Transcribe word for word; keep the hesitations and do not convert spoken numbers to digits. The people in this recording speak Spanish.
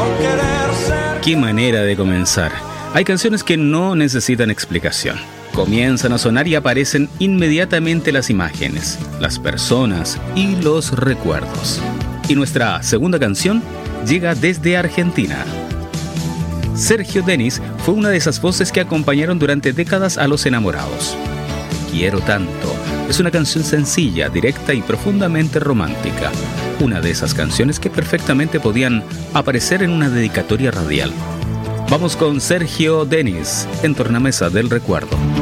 Qué manera de comenzar. Hay canciones que no necesitan explicación. Comienzan a sonar y aparecen inmediatamente las imágenes, las personas y los recuerdos. Y nuestra segunda canción llega desde Argentina. Sergio Denis fue una de esas voces que acompañaron durante décadas a los enamorados. Quiero tanto. Es una canción sencilla, directa y profundamente romántica. Una de esas canciones que perfectamente podían aparecer en una dedicatoria radial. Vamos con Sergio Denis en Tornamesa del Recuerdo.